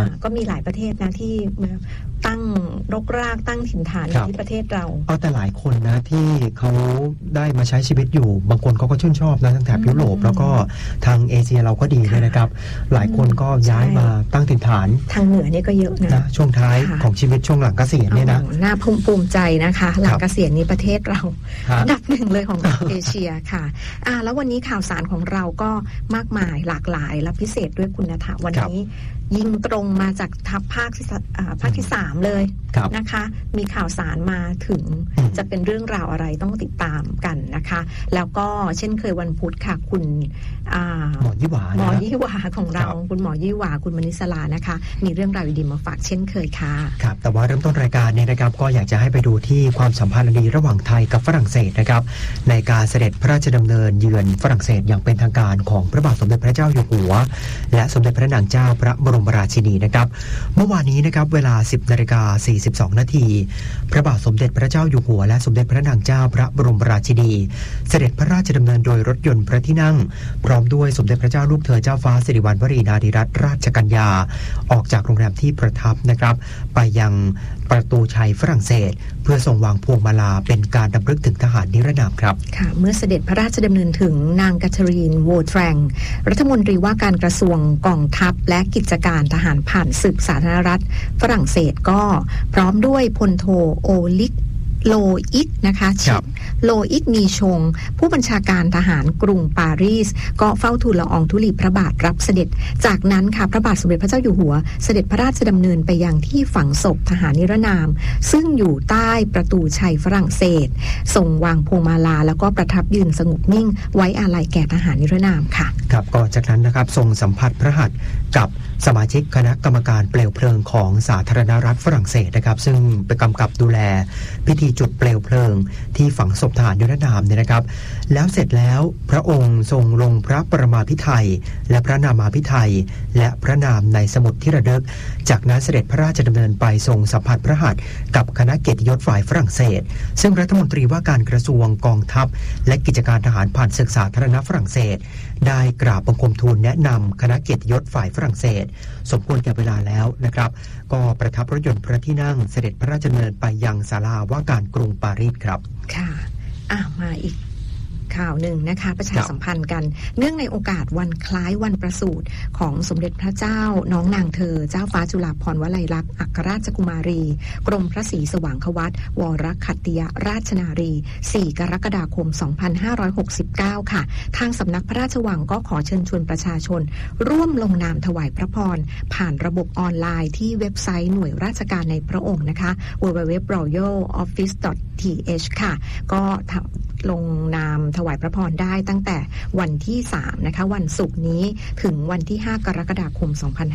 ก็มีหลายประเทศนะที่มาตั้งรกรากตั้งถิ่นฐานที่ประเทศเราแต่หลายคนนะที่เขาได้มาใช้ชีวิตอยู่บางคนเขาก็ชื่นชอบนะทั้งแถบยุโรปแล้วก็ทางเอเชียเราก็ดีเลยนะครับหลายคนก็ย้ายมาตั้งถิ่นฐานทางเหนือนี่ก็เยอะนะช่วงท้ายของชีวิตช่วงหลังเกษียณเนี่ยนะน่าภูมิใจนะคะหลังเกษียณนี้ประเทศเราอันดับหนึ่งเลยของเอเชียค่ะแล้ววันนี้ข่าวสารของเราก็มากมายหลากหลายและพิเศษด้วยคุณณฐาวันนี้ยิงตรงมาจากทัพภาคที่3เลยนะคะมีข่าวสารมาถึงจะเป็นเรื่องราวอะไรต้องติดตามกันนะคะแล้วก็เช่นเคยวันพุธค่ะคุณหมอยี่หวาของเราคุณหมอยี่หวาคุณมณิสลานะคะมีเรื่องราวดีมาฝากเช่นเคยค่ะครับแต่ว่าเริ่มต้นรายการเนี่ยนะครับก็อยากจะให้ไปดูที่ความสัมพันธ์ดีระหว่างไทยกับฝรั่งเศสนะครับในการเสด็จพระราชดำเนินเยือนฝรั่งเศสอย่างเป็นทางการของพระบาทสมเด็จพระเจ้าอยู่หัวและสมเด็จพระนางเจ้าพระบรมราชินีนะครับเมื่อวานนี้นะครับเวลา 10:42 นาทีพระบาทสมเด็จพระเจ้าอยู่หัวและสมเด็จพระนางเจ้าพระบรมราชินีเสด็จพระราชดำเนินโดยรถยนต์พระที่นั่งพร้อมด้วยสมเด็จพระเจ้าลูกเธอเจ้าฟ้าสิริวัณวรีนารีรัตนราชกัญญาออกจากโรงแรมที่ประทับนะครับไปยังประตูชัยฝรั่งเศสเพื่อทรงวางพวงมาลาเป็นการรำลึกถึงทหารนิรนามครับค่ะเมื่อเสด็จพระราชดำเนินถึงนางกัทรีนโวแทรงรัฐมนตรีว่าการกระทรวงกองทัพและกิจการทหารผ่านศึกสาธารณรัฐฝรั่งเศสก็พร้อมด้วยพลโทโอลิกโลอิกนะคะโลอิกมีชงผู้บัญชาการทหารกรุงปารีสก็เฝ้าทูลละอองธุลีพระบาทรับเสด็จจากนั้นค่ะพระบาทสมเด็จพระเจ้าอยู่หัวเสด็จพระราชดำเนินไปยังที่ฝังศพทหารนิรนามซึ่งอยู่ใต้ประตูชัยฝรั่งเศสทรงวางพวงมาลาแล้วก็ประทับยืนสงบนิ่งไว้อาลัยแก่ทหารนิรนามค่ะครับก่อนจากนั้นนะครับทรงสัมผัสพระหัตถ์กับสมาชิกคณะกรรมการเปลวเพลิงของสาธารณรัฐฝรั่งเศสนะครับซึ่งไปกำกับดูแลพิธีจุดเปลวเพลิงที่ฝังศพทหารนิรนามเนี่ยนะครับแล้วเสร็จแล้วพระองค์ทรงลงพระประมาภิไธยและพระนามาภิไธยและพระนามในสมุดที่ระลึกจากนั้นเสด็จพระราชดำเนินไปทรงสัมผัสพระหัตถ์กับคณะเกียรติยศฝ่ายฝรั่งเศสซึ่งรัฐมนตรีว่าการกระทรวงกองทัพและกิจการทหารผ่านศึกษาธารณฝรั่งเศสได้กราบบังคมทูลแนะนำคณะเกียรติยศฝ่ายฝรั่งเศสสมควรแก่เวลาแล้วนะครับก็ประทับรถยนต์พระที่นั่งเสด็จพระราชดำเนินไปยังศาลาว่าการกรุงปารีสครับค่ะมาอีกข่าวหนึ่งนะคะประชาสัมพันธ์กันเนื่องในโอกาสวันคล้ายวันประสูติของสมเด็จพระเจ้าน้องนางเธอเจ้าฟ้าจุฬาภรณ์วลัยลักษณ์อัครราชกุมารีกรมพระศรีสว่างควัตรวรคัตติยราชนารี4 กรกฎาคม 2569 ค่ะทางสำนักพระราชวังก็ขอเชิญชวนประชาชนร่วมลงนามถวายพระพรผ่านระบบออนไลน์ที่เว็บไซต์หน่วยราชการในพระองค์นะคะ www.royaloffice.th ค่ะก็ลงนามถวายพระพรได้ตั้งแต่วันที่3นะคะวันศุกร์นี้ถึงวันที่5 กรกฎาคม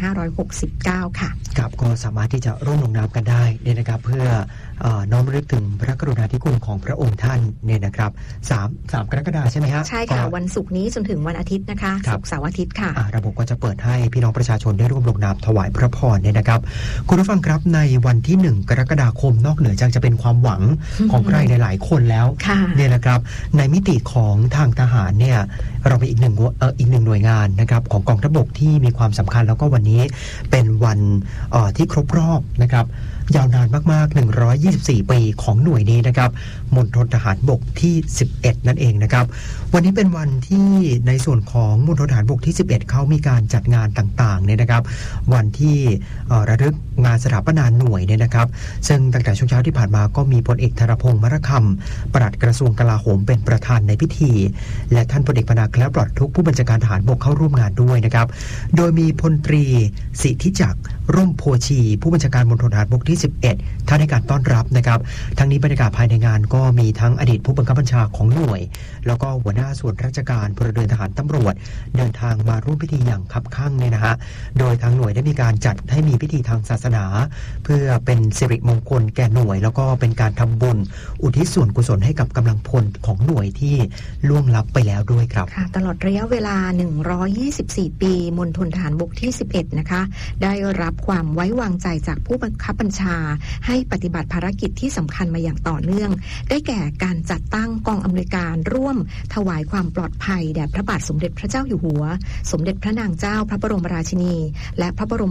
2569 ค่ะครับก็สามารถที่จะร่วมลงนามกันได้เนี่ยนะครับเพื่อน้อมรำลึกถึงพระกรุณาธิคุณของพระองค์ท่านเนี่ยนะครับ3 กรกฎาคมใช่ไหมฮะใช่ค่ะวันศุกร์นี้จนถึงวันอาทิตย์นะคะศุกร์เสาร์อาทิตย์ค่ะระบบก็จะเปิดให้พี่น้องประชาชนได้ร่วมลงนามถวายพระพรเนี่ยนะครับคุณผู้ฟังครับในวันที่1 กรกฎาคมนอกเหนือจากจะเป็นความหวังของใครหลายๆคนแล้วเนี่ยนะครับในมิติของทางทหารเนี่ยเราเป็นอีกหนึ่งหน่วยงานนะครับของกองทัพบกที่มีความสำคัญแล้วก็วันนี้เป็นวันที่ครบรอบนะครับยาวนานมากๆ124 ปีของหน่วยนี้นะครับมณฑลทหารบกที่11นั่นเองนะครับวันนี้เป็นวันที่ในส่วนของมณฑลทหารบกที่11เขามีการจัดงานต่างๆเนี่ยนะครับวันที่ระลึกงานสถาปนาหน่วยเนี่ยนะครับซึ่งตั้งแต่ช่วงเช้าที่ผ่านมาก็มีพลเอกธารพงษ์มรคำปลัดกระทรวงกลาโหมเป็นประธานในพิธีและท่านพลเอกพนาแคล้วปลอดทุกผู้บัญชาการทหารบกเข้าร่วมงานด้วยนะครับโดยมีพลตรีสิทธิจักรร่มโพชีผู้บัญชาการมณฑลทหารบกที่11ท่านให้การต้อนรับนะครับทั้งนี้บรรยากาศภายในงานก็มีทั้งอดีตผู้บังคับบัญชาของหน่วยแล้วก็หัวหน้าส่วนราชการพลเรือนทหารตำรวจเดินทางมาร่วมพิธีอย่างคับคั่งเนี่ยนะฮะโดยทางหน่วยได้มีการจัดให้มีพิธีทางศาสนาเพื่อเป็นสิริมงคลแก่หน่วยแล้วก็เป็นการทำบุญอุทิศส่วนกุศลให้กับกำลังพลของหน่วยที่ล่วงลับไปแล้วด้วยครับค่ะตลอดระยะเวลา124 ปีมณฑลทหารบกที่11นะคะได้รับความไว้วางใจจากผู้บังคับบัญชาให้ปฏิบัติภารกิจที่สำคัญมาอย่างต่อเนื่องได้แก่การจัดตั้งกองอำนวยการร่วมถวายความปลอดภัยแด่พระบาทสมเด็จพระเจ้าอยู่หัวสมเด็จพระนางเจ้าพระบรมราชินีและพระบรม